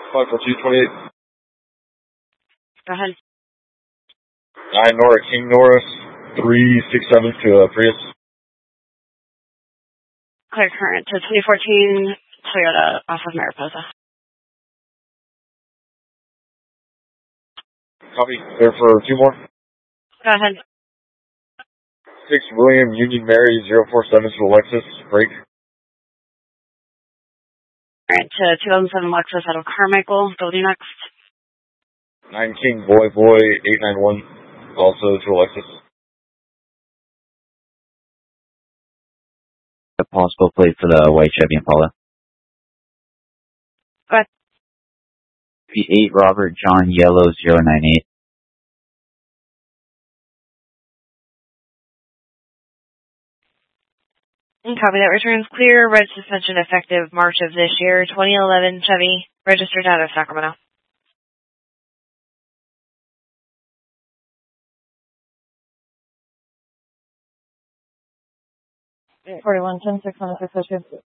54228. Go ahead. 9 Nora, King Norris, 367 to Prius. Clear current to 2014 Toyota off of Mariposa. Copy. There for 2 more. Go ahead. 6 William Union Mary 047 to Alexis. Break. Current to 2007 Lexus out of Carmichael. Building next. 9 King Boy 891 also to Alexis. A possible plate for the white Chevy Impala. Go ahead. 8 Robert John Yellow 098. Copy that. Returns clear. Red suspension effective March of this year. 2011 Chevy. Registered out of Sacramento. 41 10 6 on the 602.